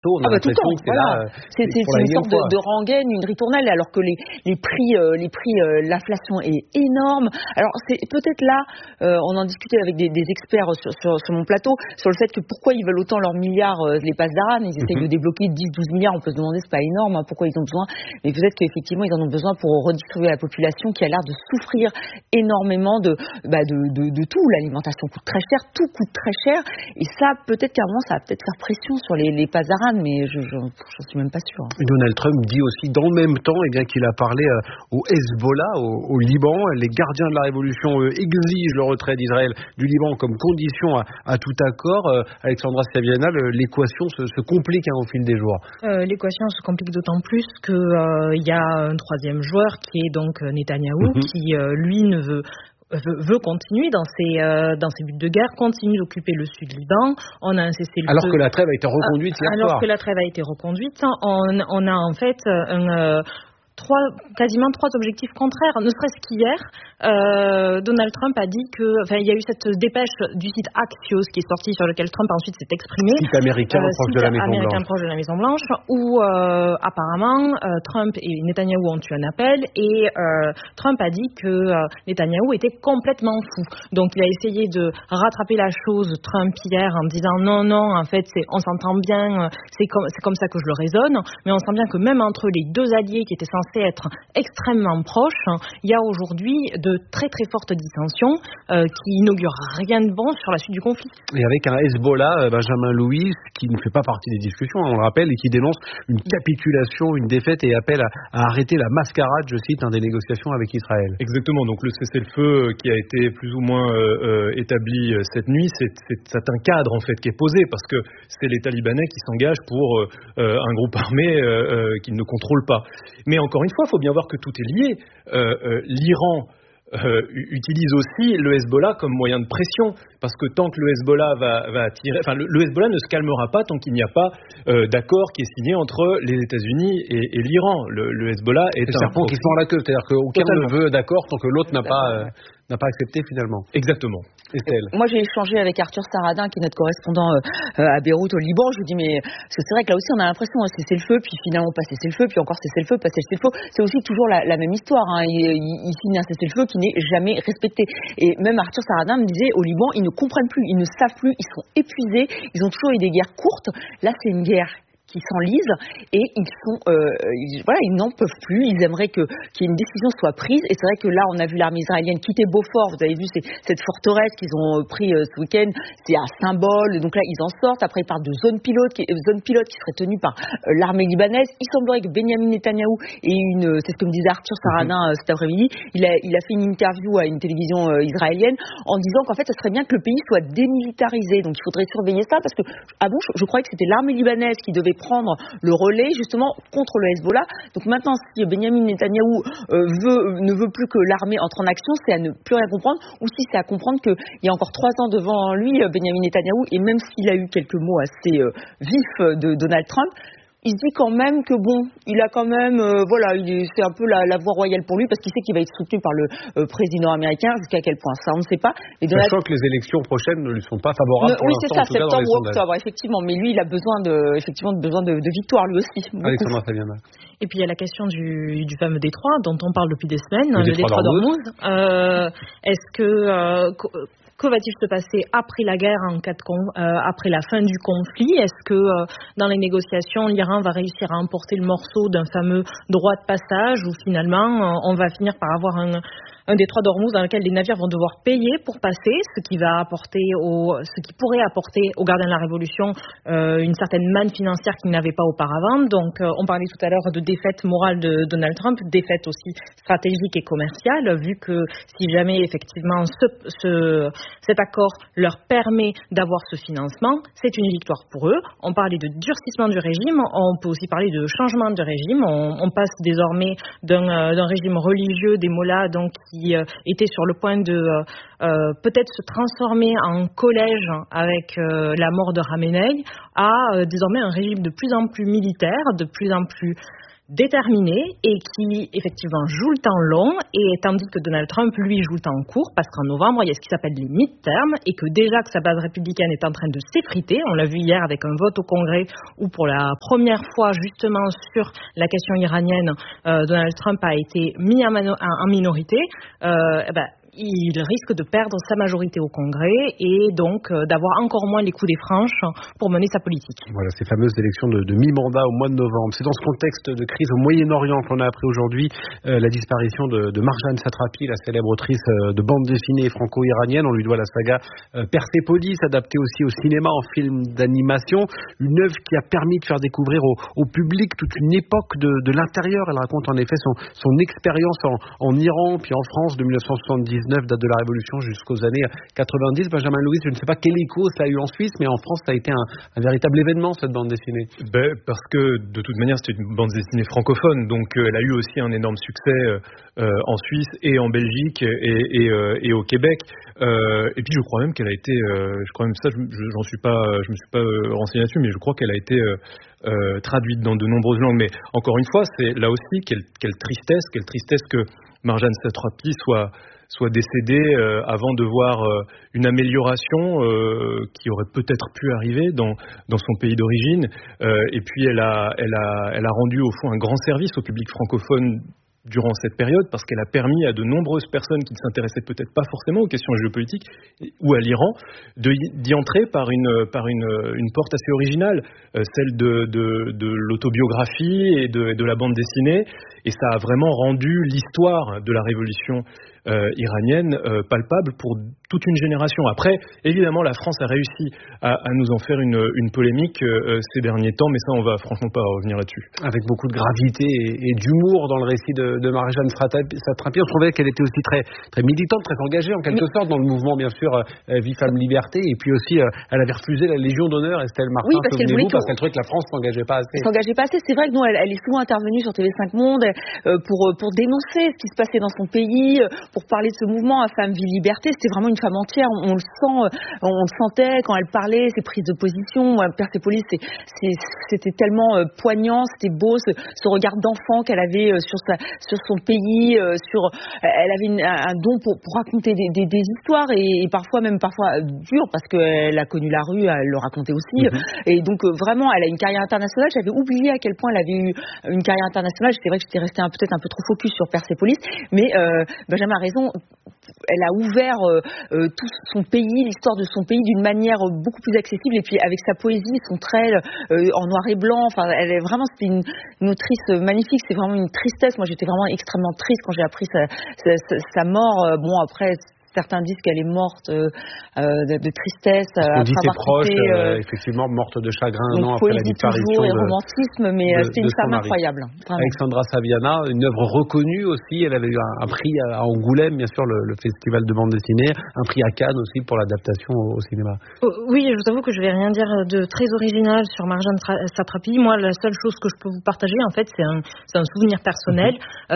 On a l'impression que c'est là. C'est une sorte de rengaine, une ritournelle, alors que les prix, l'inflation est énorme. Alors c'est peut-être là, on en discutait avec des experts sur mon plateau, sur le fait que pourquoi ils veulent autant leurs milliards, les passes d'Aran, ils essayent de débloquer 10-12 milliards, on peut se demander, c'est pas énorme, pourquoi ils ont besoin, mais peut-être qu'effectivement ils en ont besoin pour redistribuer la population qui a l'air de souffrir énormément de tout. L'alimentation coûte très cher, tout coûte très cher, et ça, peut-être qu'à un moment, ça va peut-être faire pression sur les passes d'Aran, mais je suis même pas sûre. Donald Trump dit aussi dans le même temps qu'il a parlé au Hezbollah, au Liban. Les gardiens de la révolution exigent le retrait d'Israël du Liban comme condition à tout accord. Alexandra Stabiana, l'équation se complique au fil des jours. L'équation se complique d'autant plus qu'il y a un troisième joueur qui est donc Netanyahou, qui lui veut continuer dans ses buts de guerre, continue d'occuper le sud Liban. On a un cessez-le-feu. Alors que la trêve a été reconduite hier soir. Alors que la trêve a été reconduite, on a en fait quasiment trois objectifs contraires. Ne serait-ce qu'hier, Donald Trump a dit il y a eu cette dépêche du site Axios qui est sortie, sur lequel Trump ensuite s'est exprimé. Site américain proche de la Maison Blanche, où apparemment Trump et Netanyahou ont eu un appel, et Trump a dit que Netanyahou était complètement fou. Donc il a essayé de rattraper la chose, Trump, hier, en disant non, en fait on s'entend bien, c'est comme ça que je le raisonne, mais on sent bien que même entre les deux alliés qui étaient censés être extrêmement proches, il y a aujourd'hui de très très fortes dissensions qui inaugurent rien de bon sur la suite du conflit. Et avec un Hezbollah, Benjamin Louis, qui ne fait pas partie des discussions, on le rappelle, et qui dénonce une capitulation, une défaite, et appelle à arrêter la mascarade, je cite, des négociations avec Israël. Exactement, donc le cessez-le-feu qui a été plus ou moins établi cette nuit, c'est un cadre en fait qui est posé, parce que c'est les talibans qui s'engagent pour un groupe armé qu'ils ne contrôlent pas. Mais encore une fois, il faut bien voir que tout est lié. L'Iran utilise aussi le Hezbollah comme moyen de pression, parce que tant que le Hezbollah va tirer, le Hezbollah ne se calmera pas tant qu'il n'y a pas d'accord qui est signé entre les États-Unis et l'Iran. Le Hezbollah est un serpent qui se mord la queue, c'est-à-dire qu'aucun ne veut d'accord tant que l'autre n'a pas accepté finalement. Exactement. Estelle. Moi, j'ai échangé avec Arthur Saradin, qui est notre correspondant à Beyrouth, au Liban. Je lui dis, mais c'est vrai que là aussi, on a l'impression de cesser le feu, puis finalement pas cesser le feu, puis encore cesser le feu, pas cesser le feu. C'est aussi toujours la même histoire. Il signe un cessez le feu qui n'est jamais respecté. Et même Arthur Saradin me disait, au Liban, ils ne comprennent plus, ils ne savent plus, ils sont épuisés, ils ont toujours eu des guerres courtes. Là, c'est une guerre qui s'enlisent, et ils n'en peuvent plus. Ils aimeraient qu'il y ait une décision soit prise, et c'est vrai que là on a vu l'armée israélienne quitter Beaufort. Vous avez vu cette forteresse qu'ils ont pris ce week-end, c'est un symbole, donc là ils en sortent. Après ils parlent de zone pilote qui serait tenue par l'armée libanaise. Il semblerait que Benjamin Netanyahou c'est ce que me disait Arthur Saradin cet après-midi, il a fait une interview à une télévision israélienne en disant qu'en fait ce serait bien que le pays soit démilitarisé, donc il faudrait surveiller ça, parce que je croyais que c'était l'armée libanaise qui devait prendre le relais justement contre le Hezbollah. Donc maintenant, si Benjamin Netanyahou ne veut plus que l'armée entre en action, c'est à ne plus rien comprendre, ou si c'est à comprendre qu'il y a encore 3 ans devant lui, Benjamin Netanyahou, et même s'il a eu quelques mots assez vifs de Donald Trump, il se dit quand même que il a quand même, c'est un peu la voie royale pour lui, parce qu'il sait qu'il va être soutenu par le président américain. Jusqu'à quel point, ça on ne sait pas. Sachant que les élections prochaines ne lui sont pas favorables. Oui, c'est ça, septembre ou octobre, effectivement. Mais lui, il a besoin de victoire lui aussi. Alexandra Fabiana. Et puis il y a la question du fameux détroit dont on parle depuis des semaines, le détroit d'Ormuz. Que va-t-il se passer après la guerre, après la fin du conflit? Est-ce que dans les négociations, l'Iran va réussir à emporter le morceau d'un fameux droit de passage, ou finalement on va finir par avoir un détroit d'Ormuz dans lequel les navires vont devoir payer pour passer, ce qui pourrait apporter aux gardiens de la Révolution une certaine manne financière qu'ils n'avaient pas auparavant. Donc on parlait tout à l'heure de défaite morale de Donald Trump, défaite aussi stratégique et commerciale, vu que si jamais effectivement cet accord leur permet d'avoir ce financement, c'est une victoire pour eux. On parlait de durcissement du régime, on peut aussi parler de changement de régime. On passe désormais d'un régime religieux des mollahs, donc qui était sur le point de peut-être se transformer en collège avec la mort de Khamenei, à désormais un régime de plus en plus militaire, de plus en plus déterminé et qui effectivement joue le temps long, et tandis que Donald Trump lui joue le temps court, parce qu'en novembre il y a ce qui s'appelle les midterms et que déjà que sa base républicaine est en train de s'effriter. On l'a vu hier avec un vote au Congrès où pour la première fois justement sur la question iranienne, Donald Trump a été mis en minorité. Il risque de perdre sa majorité au Congrès et donc d'avoir encore moins les coups des franches pour mener sa politique. Voilà, ces fameuses élections de mi-mandat au mois de novembre. C'est dans ce contexte de crise au Moyen-Orient qu'on a appris aujourd'hui la disparition de Marjane Satrapi, la célèbre autrice de bande dessinée franco-iranienne. On lui doit la saga Persépolis, adaptée aussi au cinéma en film d'animation. Une œuvre qui a permis de faire découvrir au public toute une époque de l'intérieur. Elle raconte en effet son expérience en Iran, puis en France de 1979, date de la Révolution, jusqu'aux années 90. Benjamin Louis, je ne sais pas quel écho ça a eu en Suisse, mais en France, ça a été un véritable événement, cette bande dessinée. Parce que, de toute manière, c'était une bande dessinée francophone, donc elle a eu aussi un énorme succès en Suisse et en Belgique et au Québec. Et puis, je crois même qu'elle a été, je me suis pas renseigné là-dessus, mais je crois qu'elle a été traduite dans de nombreuses langues. Mais encore une fois, c'est là aussi quelle tristesse que Marjane Satrapi soit décédée avant de voir une amélioration qui aurait peut-être pu arriver dans son pays d'origine. Et puis elle a rendu au fond un grand service au public francophone durant cette période, parce qu'elle a permis à de nombreuses personnes qui ne s'intéressaient peut-être pas forcément aux questions géopolitiques ou à l'Iran d'y entrer par une porte assez originale, celle de l'autobiographie et de la bande dessinée, et ça a vraiment rendu l'histoire de la révolution iranienne palpable pour toute une génération. Après, évidemment, la France a réussi à nous en faire une polémique ces derniers temps, mais ça, on va franchement pas revenir là-dessus. Avec beaucoup de gravité et d'humour dans le récit de Marjane Satrapi, on trouvait qu'elle était aussi très, très militante, très engagée en quelque sorte dans le mouvement, bien sûr, Vie, Femme, Liberté, et puis aussi, elle avait refusé la Légion d'honneur, Estelle Martin, parce qu'elle trouvait que la France s'engageait pas assez. C'est vrai que nous, elle est souvent intervenue sur TV5 Monde pour dénoncer ce qui se passait dans son pays, pour parler de ce mouvement Femme, Vie, Liberté. C'était vraiment une femme entière, on le sentait quand elle parlait, ses prises de position. Persépolis, c'était tellement poignant, c'était beau, ce regard d'enfant qu'elle avait sur son pays, elle avait un don pour raconter des histoires et parfois dures, parce qu'elle a connu la rue, elle le racontait aussi. Et donc vraiment, elle a une carrière internationale. J'avais oublié à quel point elle avait eu une carrière internationale. C'est vrai que j'étais restée peut-être un peu trop focus sur Persépolis, mais Benjamin a raison. Elle a ouvert tout son pays, l'histoire de son pays d'une manière beaucoup plus accessible, et puis avec sa poésie, son trait en noir et blanc. Enfin, c'était une autrice magnifique. C'est vraiment une tristesse. Moi, j'étais vraiment extrêmement triste quand j'ai appris sa mort. Bon, après, certains disent qu'elle est morte de tristesse. On dit ses proches, effectivement, morte de chagrin un an après la disparition. Et romantisme, mais c'était une femme incroyable. Vraiment. Alexandra Saviana, une œuvre reconnue aussi. Elle avait eu un prix à Angoulême, bien sûr, le festival de bande dessinée, un prix à Cannes aussi pour l'adaptation au cinéma. Oui, je vous avoue que je vais rien dire de très original sur Marjane Satrapi. Moi, la seule chose que je peux vous partager, en fait, c'est un souvenir personnel.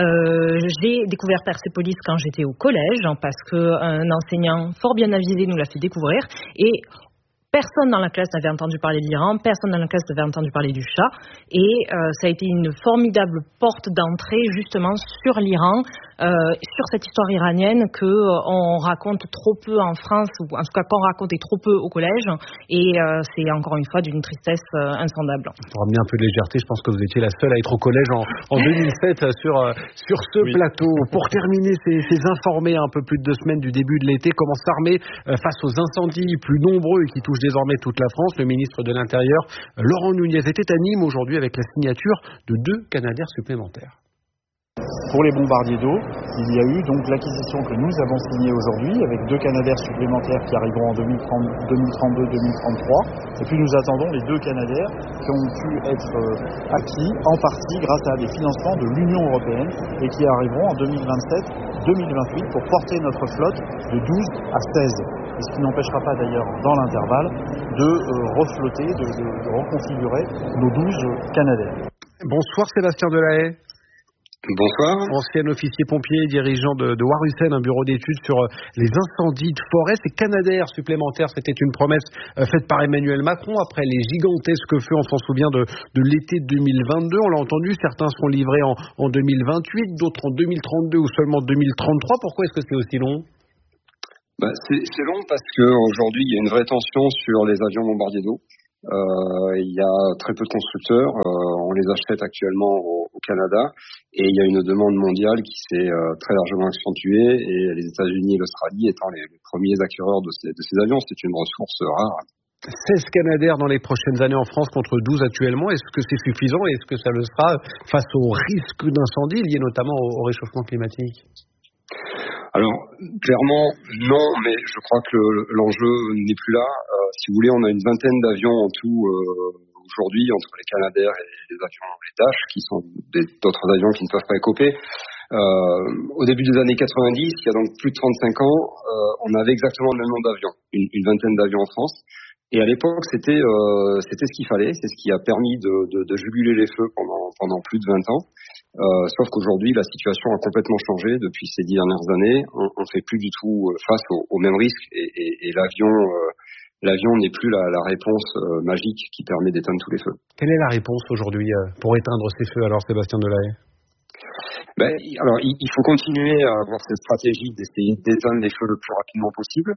J'ai découvert Persépolis quand j'étais au collège, parce que un enseignant fort bien avisé nous l'a fait découvrir, et personne dans la classe n'avait entendu parler de l'Iran, personne dans la classe n'avait entendu parler du Shah, et ça a été une formidable porte d'entrée justement sur l'Iran, sur cette histoire iranienne qu'on raconte trop peu en France, ou en tout cas qu'on racontait trop peu au collège, et c'est encore une fois d'une tristesse insondable. Pour ramener un peu de légèreté, je pense que vous étiez la seule à être au collège en 2007 sur ce plateau. Pour terminer, ces informés un peu plus de 2 semaines du début de l'été, comment s'armer face aux incendies plus nombreux et qui touchent désormais toute la France. Le ministre de l'Intérieur, Laurent Nunez, était à Nîmes aujourd'hui avec la signature de 2 Canadair supplémentaires. Pour les bombardiers d'eau, il y a eu donc l'acquisition que nous avons signée aujourd'hui avec 2 Canadair supplémentaires qui arriveront en 2032-2033. Et puis nous attendons les 2 Canadair qui ont pu être acquis en partie grâce à des financements de l'Union européenne et qui arriveront en 2027-2028 pour porter notre flotte de 12 à 16. Ce qui n'empêchera pas d'ailleurs dans l'intervalle de reflotter, de reconfigurer nos 12 Canadair. Bonsoir Sébastien Delahaye. Bonsoir. Ancien officier pompier, dirigeant de Warusen, un bureau d'études sur les incendies de forêt. Ces Canadair supplémentaires, c'était une promesse faite par Emmanuel Macron après les gigantesques feux, on s'en souvient, de l'été 2022. On l'a entendu, certains seront livrés en 2028, d'autres en 2032 ou seulement 2033. Pourquoi est-ce que c'est aussi long ? C'est long parce qu'aujourd'hui, il y a une vraie tension sur les avions bombardiers d'eau. Il y a très peu de constructeurs, on les achète actuellement au Canada et il y a une demande mondiale qui s'est très largement accentuée et les États-Unis et l'Australie étant les premiers acquéreurs de ces avions, c'est une ressource rare. 16 Canadair dans les prochaines années en France contre 12 actuellement, est-ce que c'est suffisant et est-ce que ça le sera face au risque d'incendie lié notamment au réchauffement climatique ? Alors, clairement, non, mais je crois que l'enjeu n'est plus là. Si vous voulez, on a une vingtaine d'avions en tout aujourd'hui, entre les Canadair et les avions, les Dash, qui sont d'autres avions qui ne peuvent pas écoper. Au début des années 90, il y a donc plus de 35 ans, on avait exactement le même nombre d'avions, une vingtaine d'avions en France. Et à l'époque, c'était ce qu'il fallait, c'est ce qui a permis de juguler les feux pendant plus de 20 ans. Sauf qu'aujourd'hui, la situation a complètement changé depuis ces 10 dernières années. On ne fait plus du tout face aux mêmes risques et l'avion n'est plus la réponse magique qui permet d'éteindre tous les feux. Quelle est la réponse aujourd'hui pour éteindre ces feux, alors Sébastien Delahaye ? Alors, il faut continuer à avoir cette stratégie d'essayer d'éteindre les feux le plus rapidement possible.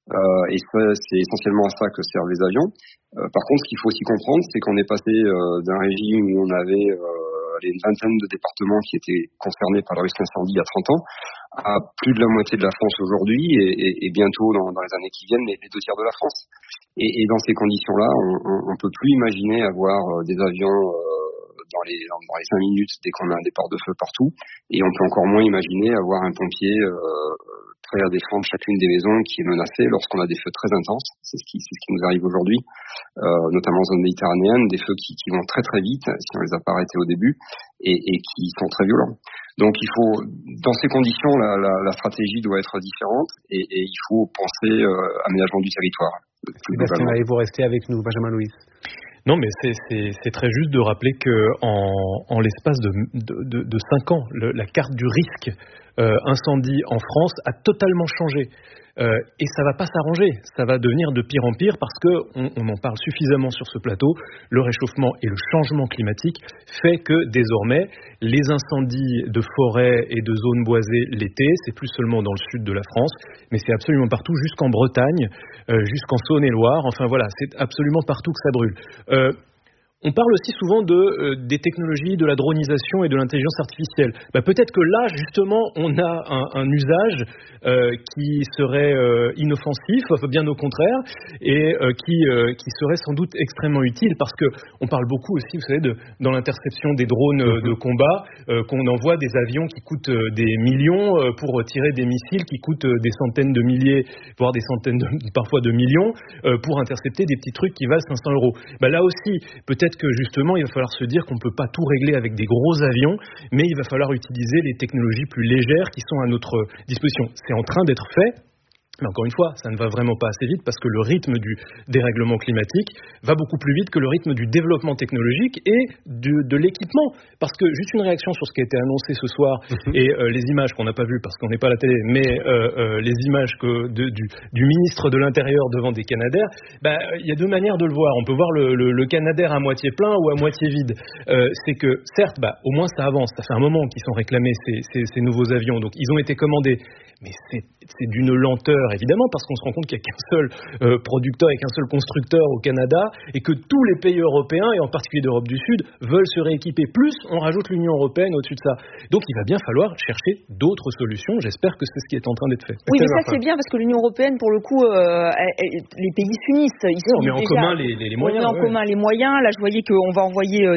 Et ça, c'est essentiellement à ça que servent les avions. Par contre, ce qu'il faut aussi comprendre, c'est qu'on est passé d'un régime où on avait une vingtaine de départements qui étaient concernés par le risque incendie il y a 30 ans, à plus de la moitié de la France aujourd'hui et bientôt dans les années qui viennent, les 2 tiers de la France. Et dans ces conditions-là, on peut plus imaginer avoir des avions dans les 5 minutes dès qu'on a un départ de feu partout. Et on peut encore moins imaginer avoir un pompier prêt à défendre chacune des maisons qui est menacée lorsqu'on a des feux très intenses. C'est ce qui nous arrive aujourd'hui, notamment en zone méditerranéenne, des feux qui vont très très vite si on les a pas arrêtés au début et qui sont très violents. Donc il faut, dans ces conditions, la stratégie doit être différente et il faut penser aménagement du territoire. Sébastien, vous restez avec nous, Benjamin Louis. Non, mais c'est très juste de rappeler que en l'espace de 5 ans, la carte du risque incendie en France a totalement changé. Et ça va pas s'arranger, ça va devenir de pire en pire parce que on en parle suffisamment sur ce plateau. Le réchauffement et le changement climatique fait que désormais les incendies de forêt et de zones boisées l'été, c'est plus seulement dans le sud de la France, mais c'est absolument partout, jusqu'en Bretagne, jusqu'en Saône-et-Loire. Enfin voilà, c'est absolument partout que ça brûle. On parle aussi souvent des technologies, de la dronisation et de l'intelligence artificielle. Peut-être que là, justement, on a un usage qui serait inoffensif, bien au contraire, et qui serait sans doute extrêmement utile, parce que on parle beaucoup aussi, vous savez, dans l'interception des drones de combat, qu'on envoie des avions qui coûtent des millions pour tirer des missiles qui coûtent des centaines de milliers, voire des centaines parfois de millions, pour intercepter des petits trucs qui valent 500 €. Là aussi, peut-être que justement il va falloir se dire qu'on ne peut pas tout régler avec des gros avions, mais il va falloir utiliser les technologies plus légères qui sont à notre disposition. C'est en train d'être fait. Mais encore une fois, ça ne va vraiment pas assez vite parce que le rythme du dérèglement climatique va beaucoup plus vite que le rythme du développement technologique et de l'équipement. Parce que juste une réaction sur ce qui a été annoncé ce soir et les images qu'on n'a pas vues parce qu'on n'est pas à la télé, mais les images du ministre de l'Intérieur devant des Canadair, il y a 2 manières de le voir. On peut voir le Canadair à moitié plein ou à moitié vide. C'est que certes, au moins ça avance. Ça fait un moment qu'ils sont réclamés ces nouveaux avions, donc ils ont été commandés. Mais c'est d'une lenteur, évidemment, parce qu'on se rend compte qu'il n'y a qu'un seul producteur et qu'un seul constructeur au Canada, et que tous les pays européens, et en particulier d'Europe du Sud, veulent se rééquiper. Plus, on rajoute l'Union européenne au-dessus de ça. Donc il va bien falloir chercher d'autres solutions. J'espère que c'est ce qui est en train d'être fait. Oui, mais ça c'est bien, parce que l'Union européenne, pour le coup, les pays s'unissent. On met en commun les moyens. On met en commun les moyens. Là, je voyais qu'on va envoyer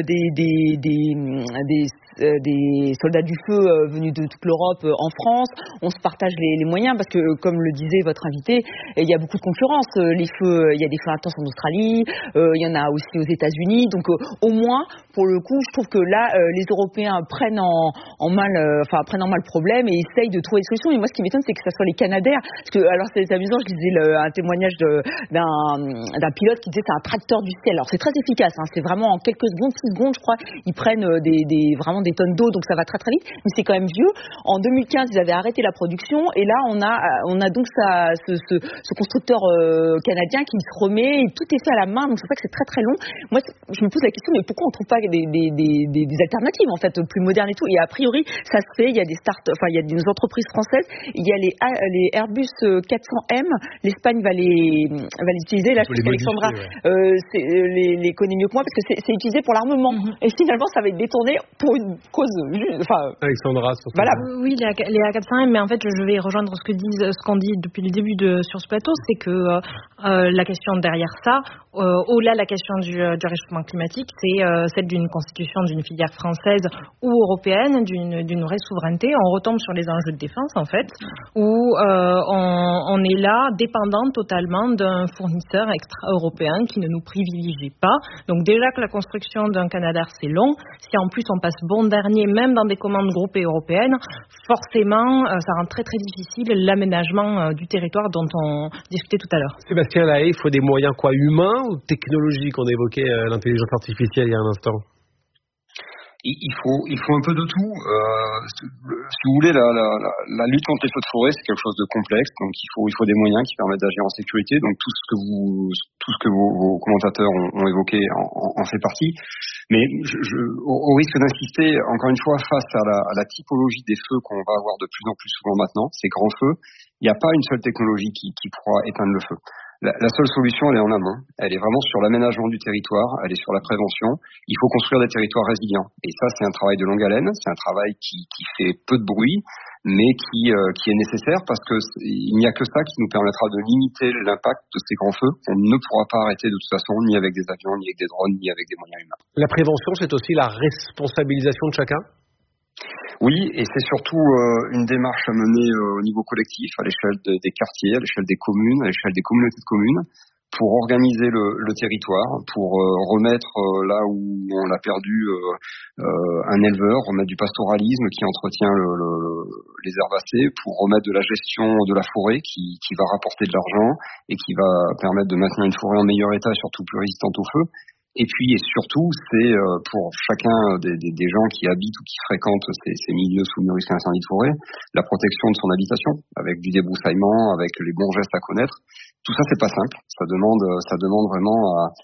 des soldats du feu venus de toute l'Europe en France. On se partage les moyens parce que, comme le disait disait votre invité, il y a beaucoup de concurrence. Les feux, il y a des feux intenses en Australie, il y en a aussi aux États-Unis. Donc au moins, pour le coup, je trouve que là, les Européens prennent en main le problème et essayent de trouver des solutions. Et moi, ce qui m'étonne, c'est que ce soit les Canadaires. Parce que, alors, c'est amusant, je lisais un témoignage d'un pilote qui disait c'est un tracteur du ciel. Alors, c'est très efficace, hein, c'est vraiment en quelques secondes, 6 secondes, je crois, ils prennent vraiment des tonnes d'eau, donc ça va très très vite. Mais c'est quand même vieux. En 2015, ils avaient arrêté la production et là, on a donc ce constructeur canadien qui se remet et tout est fait à la main, donc c'est pour ça que c'est très très long. Moi, je me pose la question, mais pourquoi on ne trouve pas des alternatives en fait plus modernes et tout? Et a priori, ça se fait. Il y a il y a des entreprises françaises. Il y a les Airbus 400M. L'Espagne va les utiliser. Là, je pense qu'Alexandra les connaît mieux que moi parce que c'est utilisé pour l'armement. Et finalement, ça va être détourné pour une cause. Alexandra, surtout. Voilà. Oui, les A400M, mais en fait, je vais rejoindre ce qu'on dit depuis le début sur ce plateau, c'est que la question derrière ça, au-delà de la question du réchauffement climatique, c'est celle d'une constitution d'une filière française ou européenne, d'une vraie souveraineté. On retombe sur les enjeux de défense, en fait, où on est là dépendant totalement d'un fournisseur extra-européen qui ne nous privilégie pas. Donc déjà que la construction d'un Canadair, c'est long. Si en plus on passe bon dernier, même dans des commandes groupées européennes, forcément, ça rend très très difficile l'aménagement du territoire dont on discutait tout à l'heure. Sébastien Lahaye, il faut des moyens humains ou technologiques? On évoquait l'intelligence artificielle il y a un instant. Il faut un peu de tout. Si vous voulez, la lutte contre les feux de forêt, c'est quelque chose de complexe. Donc il faut des moyens qui permettent d'agir en sécurité. Donc tout ce que vos commentateurs ont évoqué en fait partie. Mais au risque d'insister, encore une fois, face à la typologie des feux qu'on va avoir de plus en plus souvent maintenant, ces grands feux, il n'y a pas une seule technologie qui pourra éteindre le feu. La seule solution, elle est en amont. Elle est vraiment sur l'aménagement du territoire, elle est sur la prévention. Il faut construire des territoires résilients. Et ça, c'est un travail de longue haleine, c'est un travail qui fait peu de bruit, mais qui est nécessaire parce que il n'y a que ça qui nous permettra de limiter l'impact de ces grands feux. On ne pourra pas arrêter de toute façon, ni avec des avions, ni avec des drones, ni avec des moyens humains. La prévention, c'est aussi la responsabilisation de chacun? Oui, et c'est surtout une démarche à mener au niveau collectif, à l'échelle des quartiers, à l'échelle des communes, à l'échelle des communautés de communes, pour organiser le territoire, pour remettre là où on a perdu un éleveur, remettre du pastoralisme qui entretient les herbacées, pour remettre de la gestion de la forêt qui va rapporter de l'argent et qui va permettre de maintenir une forêt en meilleur état et surtout plus résistante au feu. Et puis, et surtout, c'est pour chacun des gens qui habitent ou qui fréquentent ces milieux soumis au risque d'incendie de forêt, la protection de son habitation, avec du débroussaillement, avec les bons gestes à connaître. Tout ça, c'est pas simple. Ça demande vraiment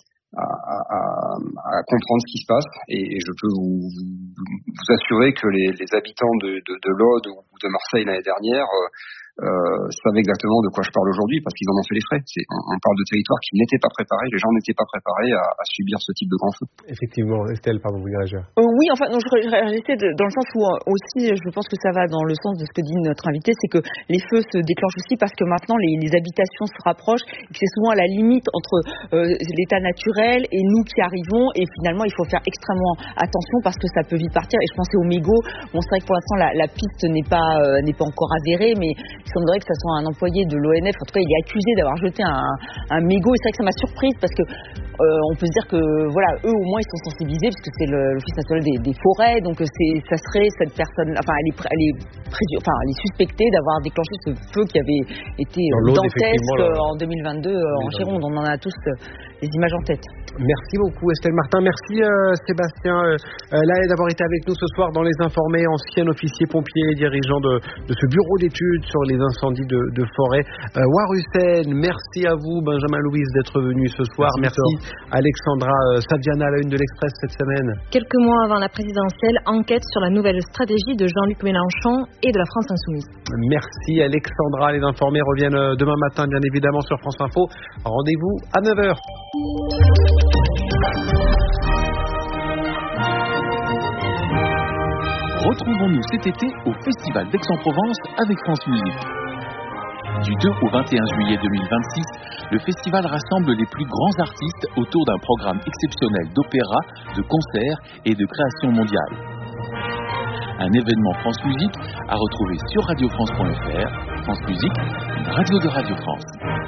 à comprendre ce qui se passe. Et je peux vous assurer que les habitants de l'Aude ou de Marseille l'année dernière savent exactement de quoi je parle aujourd'hui parce qu'ils en ont fait les frais. On parle de territoires qui n'étaient pas préparés, les gens n'étaient pas préparés à subir ce type de grand feu. Effectivement, Estelle, pardon, vous voulez réagir? Oui, enfin, non, je réagissais dans le sens où aussi, je pense que ça va dans le sens de ce que dit notre invité, c'est que les feux se déclenchent aussi parce que maintenant les habitations se rapprochent et que c'est souvent à la limite entre l'état naturel et nous qui arrivons et finalement il faut faire extrêmement attention parce que ça peut vite partir. Et je pensais aux mégots. Bon, c'est vrai que pour l'instant la piste n'est pas encore avérée, mais il semblerait que ça soit un employé de l'ONF. En tout cas, il est accusé d'avoir jeté un mégot. Et c'est vrai que ça m'a surprise parce que on peut se dire que voilà, eux au moins ils sont sensibilisés parce que c'est l'Office national des forêts. Donc ça serait cette personne, enfin elle est suspectée d'avoir déclenché ce feu qui avait été dantesque en 2022 en Gironde. On en a tous les images en tête. Merci beaucoup Estelle Martin, merci Sébastien Lahaye d'avoir été avec nous ce soir dans Les Informés, ancien officier pompier, dirigeant de ce bureau d'études sur les incendies de forêt. Warusen, merci à vous Benjamin Louise d'être venu ce soir, merci Alexandra Saviana à la une de l'Express cette semaine. Quelques mois avant la présidentielle, enquête sur la nouvelle stratégie de Jean-Luc Mélenchon et de la France Insoumise. Merci Alexandra, Les Informés reviennent demain matin bien évidemment sur France Info. Rendez-vous à 9h. Retrouvons-nous cet été au Festival d'Aix-en-Provence avec France Musique. Du 2 au 21 juillet 2026, le festival rassemble les plus grands artistes autour d'un programme exceptionnel d'opéra, de concerts et de création mondiale. un événement France Musique à retrouver sur radiofrance.fr. France Musique, une radio de Radio France.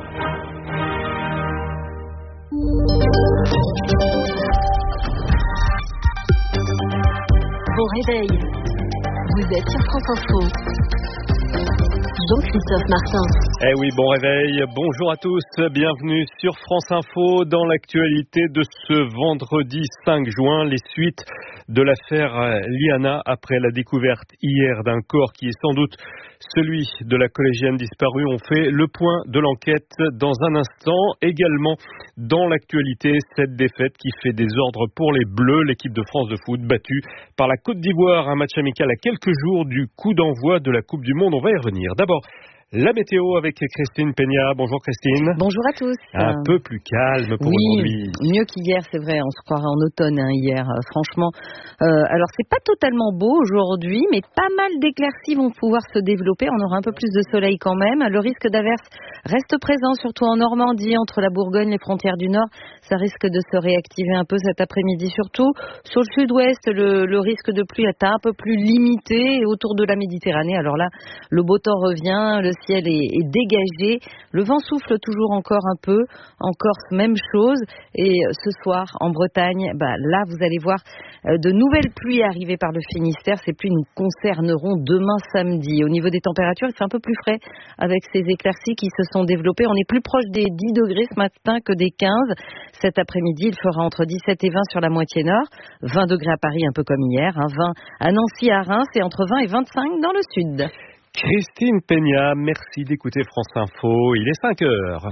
Bon réveil, vous êtes sur France Info. Jean-Christophe Martin. Eh oui, bon réveil, bonjour à tous, bienvenue sur France Info. Dans l'actualité de ce vendredi 5 juin, les suites de l'affaire Liana après la découverte hier d'un corps qui est sans doute celui de la collégienne disparue. On fait le point de l'enquête dans un instant. Également dans l'actualité, cette défaite qui fait désordre pour les Bleus, l'équipe de France de foot battue par la Côte d'Ivoire. Un match amical à quelques jours du coup d'envoi de la Coupe du Monde. On va y revenir. D'abord, la météo avec Christine Peña. Bonjour Christine. Bonjour à tous. Un peu plus calme pour aujourd'hui. Mieux qu'hier, c'est vrai. On se croirait en automne hier, franchement. Alors c'est pas totalement beau aujourd'hui, mais pas mal d'éclaircies vont pouvoir se développer. On aura un peu plus de soleil quand même. Le risque d'averse reste présent, surtout en Normandie, entre la Bourgogne et les frontières du Nord. Ça risque de se réactiver un peu cet après-midi surtout. Sur le sud-ouest, le risque de pluie est un peu plus limité. Et autour de la Méditerranée, alors là, le beau temps revient, le ciel est dégagé. Le vent souffle toujours encore un peu. En Corse, même chose. Et ce soir, en Bretagne, là, vous allez voir de nouvelles pluies arriver par le Finistère. Ces pluies nous concerneront demain samedi. Au niveau des températures, il fait un peu plus frais avec ces éclaircies qui se sont développées. On est plus proche des 10 degrés ce matin que des 15. Cet après-midi, il fera entre 17 et 20 sur la moitié nord. 20 degrés à Paris, un peu comme hier. 20 à Nancy, à Reims et entre 20 et 25 dans le sud. Christine Peña, merci d'écouter France Info. Il est 5 heures.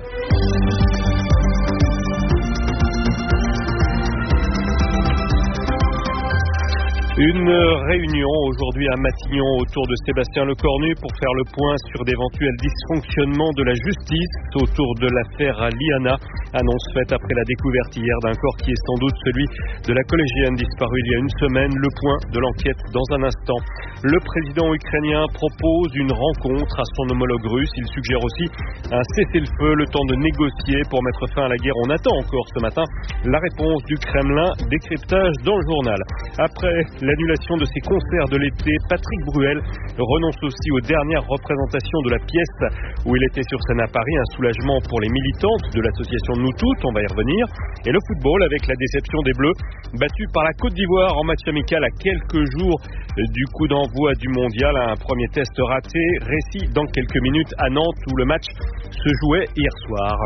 Une réunion aujourd'hui à Matignon autour de Sébastien Lecornu pour faire le point sur d'éventuels dysfonctionnements de la justice autour de l'affaire Liana. Annonce faite après la découverte hier d'un corps qui est sans doute celui de la collégienne disparue il y a une semaine. Le point de l'enquête dans un instant. Le président ukrainien propose une rencontre à son homologue russe. Il suggère aussi un cessez-le-feu, le temps de négocier pour mettre fin à la guerre. On attend encore ce matin la réponse du Kremlin. Décryptage dans le journal. Après l'annulation de ses concerts de l'été, Patrick Bruel renonce aussi aux dernières représentations de la pièce où il était sur scène à Paris. Un soulagement pour les militantes de l'association Nous Toutes, on va y revenir. Et le football avec la déception des Bleus, battus par la Côte d'Ivoire en match amical à quelques jours du coup d'envoi du mondial. Un premier test raté, récit dans quelques minutes à Nantes où le match se jouait hier soir.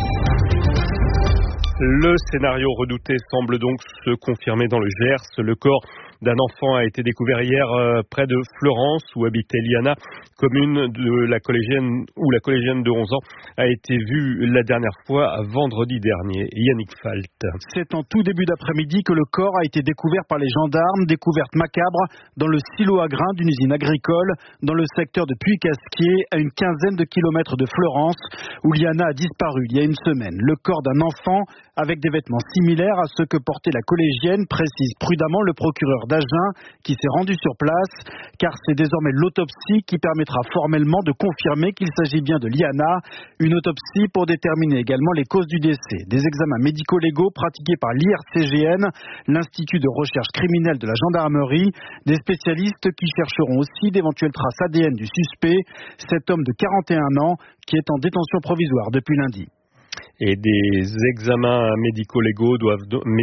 Le scénario redouté semble donc se confirmer dans le Gers. Le corps d'un enfant a été découvert hier près de Fleurance où habitait Liana, commune de la collégienne où la collégienne de 11 ans a été vue la dernière fois vendredi dernier. Yannick Falt. C'est en tout début d'après-midi que le corps a été découvert par les gendarmes, découverte macabre dans le silo à grains d'une usine agricole dans le secteur de Puy-Casquier à une quinzaine de kilomètres de Fleurance où Liana a disparu il y a une semaine. Le corps d'un enfant avec des vêtements similaires à ceux que portait la collégienne, précise prudemment le procureur d'Agen qui s'est rendu sur place, car c'est désormais l'autopsie qui permettra formellement de confirmer qu'il s'agit bien de Liana. Une autopsie pour déterminer également les causes du décès. Des examens médico-légaux pratiqués par l'IRCGN, l'Institut de recherche criminelle de la gendarmerie, des spécialistes qui chercheront aussi d'éventuelles traces ADN du suspect, cet homme de 41 ans qui est en détention provisoire depuis lundi. Et des examens médico-légaux doivent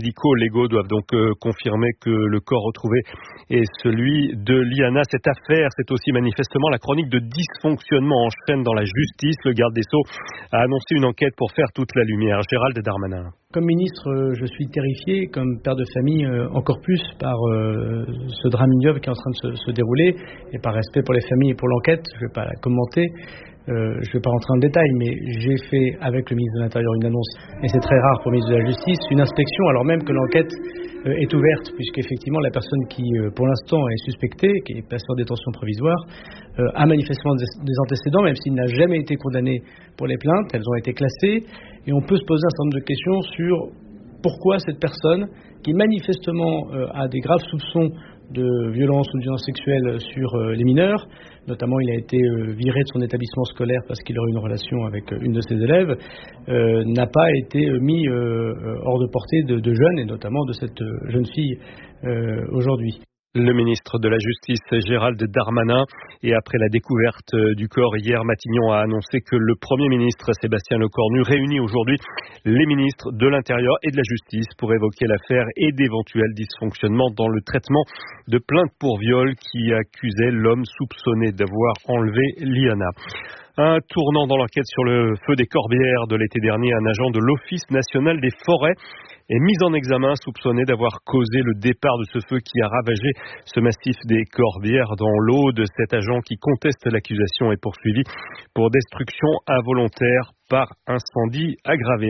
donc confirmer que le corps retrouvé est celui de Liana. Cette affaire, c'est aussi manifestement la chronique de dysfonctionnement en chaîne dans la justice. Le garde des Sceaux a annoncé une enquête pour faire toute la lumière. Gérald Darmanin. Comme ministre, je suis terrifié, comme père de famille encore plus par ce drame ignoble qui est en train de se dérouler, et par respect pour les familles et pour l'enquête, je ne vais pas la commenter. Je ne vais pas rentrer en détail, mais j'ai fait avec le ministre de l'Intérieur une annonce, et c'est très rare pour le ministre de la Justice, une inspection, alors même que l'enquête est ouverte, puisqu'effectivement la personne qui, pour l'instant, est suspectée, qui est placée en détention provisoire, a manifestement des antécédents, même s'il n'a jamais été condamné pour les plaintes, elles ont été classées, et on peut se poser un certain nombre de questions sur pourquoi cette personne, qui manifestement a des graves soupçons de violence ou de violence sexuelle sur les mineurs, notamment il a été viré de son établissement scolaire parce qu'il aurait une relation avec une de ses élèves, n'a pas été mis hors de portée de jeunes, et notamment de cette jeune fille aujourd'hui. Le ministre de la Justice, Gérald Darmanin, et après la découverte du corps hier, Matignon a annoncé que le Premier ministre, Sébastien Lecornu, réunit aujourd'hui les ministres de l'Intérieur et de la Justice pour évoquer l'affaire et d'éventuels dysfonctionnements dans le traitement de plaintes pour viol qui accusait l'homme soupçonné d'avoir enlevé Liana. Un tournant dans l'enquête sur le feu des Corbières de l'été dernier, un agent de l'Office national des forêts est mis en examen, soupçonné d'avoir causé le départ de ce feu qui a ravagé ce massif des Corbières dans l'Aude. Cet agent qui conteste l'accusation est poursuivi pour destruction involontaire par incendie aggravé.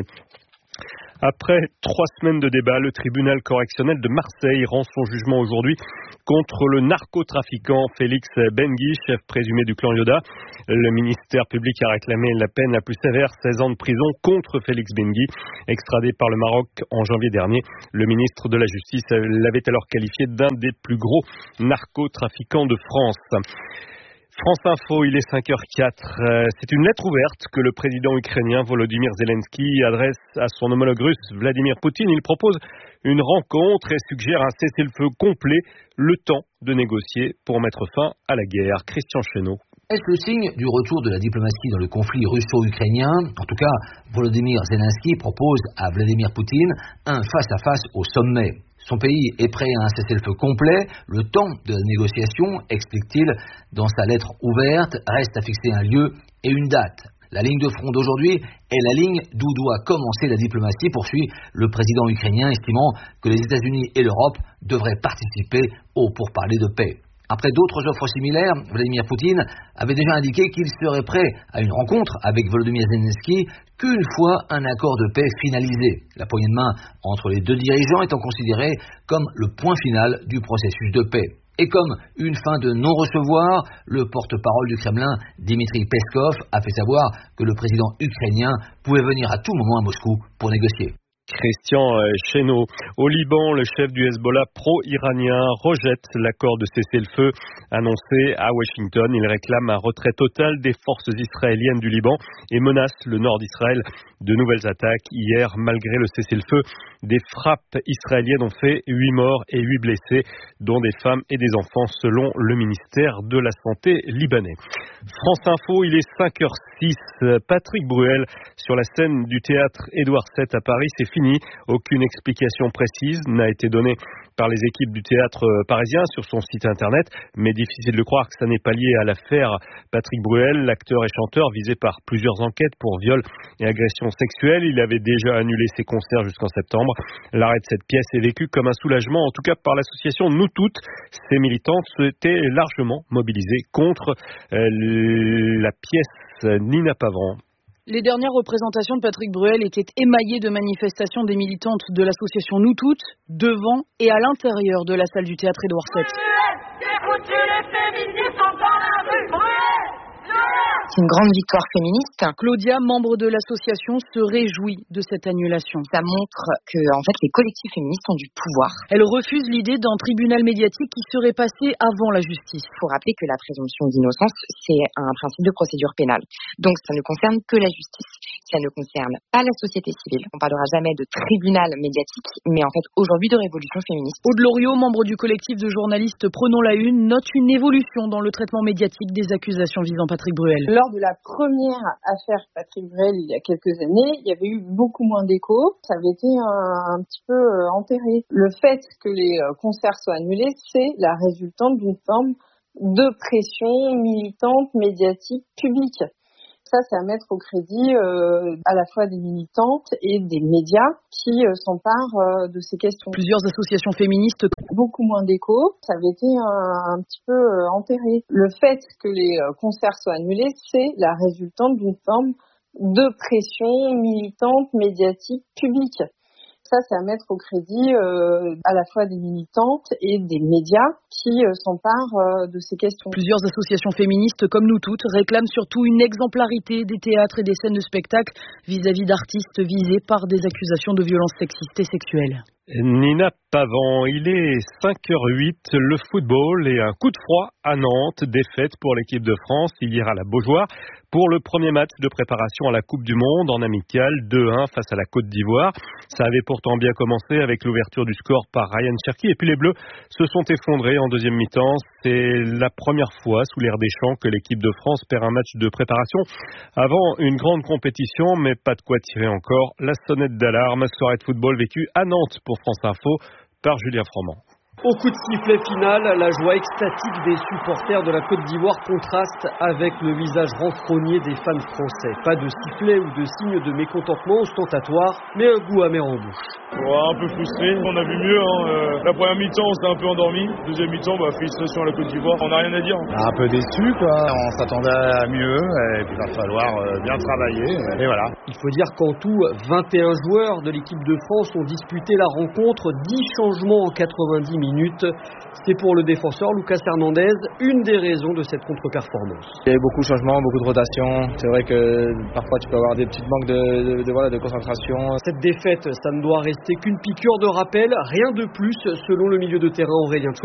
Après 3 semaines de débat, le tribunal correctionnel de Marseille rend son jugement aujourd'hui contre le narcotrafiquant Félix Benguy, chef présumé du clan Yoda. Le ministère public a réclamé la peine la plus sévère, 16 ans de prison contre Félix Benguy, extradé par le Maroc en janvier dernier. Le ministre de la Justice l'avait alors qualifié d'un des plus gros narcotrafiquants de France. France Info, il est 5h04. C'est une lettre ouverte que le président ukrainien Volodymyr Zelensky adresse à son homologue russe Vladimir Poutine. Il propose une rencontre et suggère un cessez-le-feu complet, le temps de négocier pour mettre fin à la guerre. Christian Chesneau. Est-ce le signe du retour de la diplomatie dans le conflit russo-ukrainien ? En tout cas, Volodymyr Zelensky propose à Vladimir Poutine un face-à-face au sommet. Son pays est prêt à un cessez-le-feu complet. Le temps de la négociation, explique-t-il dans sa lettre ouverte, reste à fixer un lieu et une date. La ligne de front d'aujourd'hui est la ligne d'où doit commencer la diplomatie, poursuit le président ukrainien, estimant que les États-Unis et l'Europe devraient participer aux pourparlers de paix. Après d'autres offres similaires, Vladimir Poutine avait déjà indiqué qu'il serait prêt à une rencontre avec Volodymyr Zelensky qu'une fois un accord de paix finalisé. La poignée de main entre les deux dirigeants étant considérée comme le point final du processus de paix. Et comme une fin de non-recevoir, le porte-parole du Kremlin, Dmitri Peskov, a fait savoir que le président ukrainien pouvait venir à tout moment à Moscou pour négocier. Christian Chesneau. Au Liban, le chef du Hezbollah pro-iranien rejette l'accord de cessez-le-feu annoncé à Washington. Il réclame un retrait total des forces israéliennes du Liban et menace le nord d'Israël de nouvelles attaques. Hier, malgré le cessez-le-feu, des frappes israéliennes ont fait 8 morts et 8 blessés, dont des femmes et des enfants, selon le ministère de la Santé libanais. France Info, il est 5h06. Patrick Bruel sur la scène du théâtre Édouard VII à Paris, c'est fini. Aucune explication précise n'a été donnée par les équipes du théâtre parisien sur son site internet, mais difficile de croire que ça n'est pas lié à l'affaire Patrick Bruel, l'acteur et chanteur visé par plusieurs enquêtes pour viol et agression sexuelle. Il avait déjà annulé ses concerts jusqu'en septembre. L'arrêt de cette pièce est vécu comme un soulagement, en tout cas par l'association Nous Toutes. Ces militantes s'étaient largement mobilisées contre la pièce Nina Pavran. Les dernières représentations de Patrick Bruel étaient émaillées de manifestations des militantes de l'association Nous Toutes, devant et à l'intérieur de la salle du théâtre Édouard VII. C'est une grande victoire féministe. Claudia, membre de l'association, se réjouit de cette annulation. Ça montre que, en fait, les collectifs féministes ont du pouvoir. Elle refuse l'idée d'un tribunal médiatique qui serait passé avant la justice. Il faut rappeler que la présomption d'innocence, c'est un principe de procédure pénale. Donc, ça ne concerne que la justice. Ça ne concerne pas la société civile. On parlera jamais de tribunal médiatique, mais en fait, aujourd'hui, de révolution féministe. Aude Loriot, membre du collectif de journalistes Prenons la Une, note une évolution dans le traitement médiatique des accusations visant Patrick Bruel. Lors de la première affaire Patrick Bruel, il y a quelques années, il y avait eu beaucoup moins d'écho. Ça avait été un petit peu enterré. Le fait que les concerts soient annulés, c'est la résultante d'une forme de pression militante, médiatique, publique. Ça, c'est à mettre au crédit à la fois des militantes et des médias qui s'emparent de ces questions. Plusieurs associations féministes. Beaucoup moins d'écho. Ça avait été un petit peu enterré. Le fait que les concerts soient annulés, c'est la résultante d'une forme de pression militante, médiatique, publique. Ça, c'est à mettre au crédit à la fois des militantes et des médias qui s'emparent de ces questions. Plusieurs associations féministes, comme Nous Toutes, réclament surtout une exemplarité des théâtres et des scènes de spectacle vis-à-vis d'artistes visés par des accusations de violences sexistes et sexuelles. Nina Pavant, il est 5h08, le football et un coup de froid à Nantes, défaite pour l'équipe de France hier à la Beaujoire pour le premier match de préparation à la Coupe du Monde en amical 2-1 face à la Côte d'Ivoire. Ça avait pourtant bien commencé avec l'ouverture du score par Ryan Cherki et puis les Bleus se sont effondrés en deuxième mi-temps. C'est la première fois sous l'ère Deschamps que l'équipe de France perd un match de préparation avant une grande compétition, mais pas de quoi tirer encore la sonnette d'alarme. Soirée de football vécue à Nantes pour France Info par Julien Froment. Au coup de sifflet final, la joie extatique des supporters de la Côte d'Ivoire contraste avec le visage renfrogné des fans français. Pas de sifflet ou de signe de mécontentement ostentatoire, mais un goût amer en bouche. Ouais, un peu frustré, on a vu mieux. La première mi-temps, on s'est un peu endormi. Deuxième mi-temps, félicitations à la Côte d'Ivoire. On n'a rien à dire. Un peu déçu, quoi. On s'attendait à mieux, et puis il va falloir bien travailler. Et voilà. Il faut dire qu'en tout, 21 joueurs de l'équipe de France ont disputé la rencontre, 10 changements en 90 minutes. C'est pour le défenseur Lucas Hernandez une des raisons de cette contre-performance. Il y a eu beaucoup de changements, beaucoup de rotations. C'est vrai que parfois tu peux avoir des petits manques de concentration. Cette défaite, ça ne doit rester qu'une piqûre de rappel, rien de plus selon le milieu de terrain Aurélien